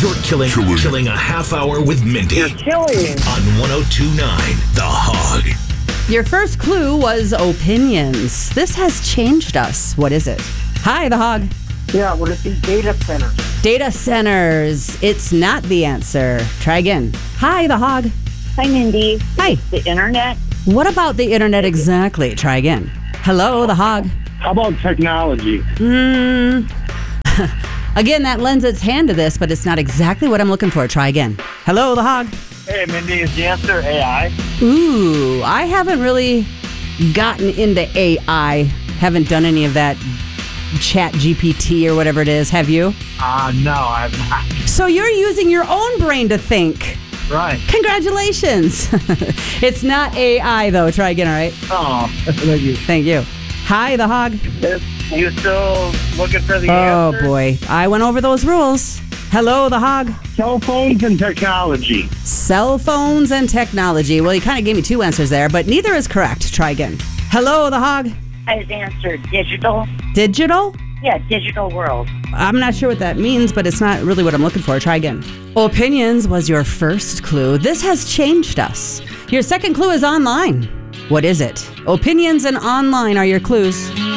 You're killing a half hour with Mindy. You're killing. On 102.9 The Hog. Your first clue was opinions. This has changed us. What is it? Hi, The Hog. Yeah, would it be data centers? Data centers. It's not the answer. Try again. Hi, The Hog. Hi, Mindy. Hi. The internet? What about the internet exactly? Try again. Hello, The Hog. How about technology? Again, that lends its hand to this, but it's not exactly what I'm looking for. Try again. Hello, The Hog. Hey, Mindy, is the answer AI? Ooh, I haven't really gotten into AI. Haven't done any of that Chat GPT or whatever it is. Have you? No, I've not. So you're using your own brain to think. Right. Congratulations. It's not AI, though. Try again, all right? Oh, thank you. Thank you. Hi, The Hog. You still looking for the Oh, answer? boy. I went over those rules. Hello, The Hog. Cell phones and technology. Cell phones and technology. Well, you kind of gave me two answers there, but neither is correct. Try again. Hello, The Hog. I answered digital. Digital? Yeah, digital world. I'm not sure what that means, but it's not really what I'm looking for. Try again. Opinions was your first clue. This has changed us. Your second clue is online. What is it? Opinions and online are your clues.